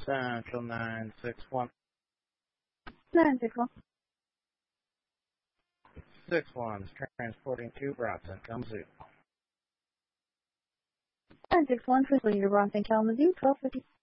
Central 961. 961. 61 is transporting to Bronson, Kalamazoo. 961, please leave your Bronson, Kalamazoo, 1250.